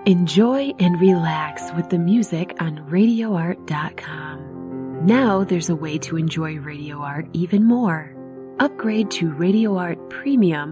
Enjoy and relax with the music on RadioArt.com. Now there's a way to enjoy Radio Art even more. Upgrade to Radio Art Premium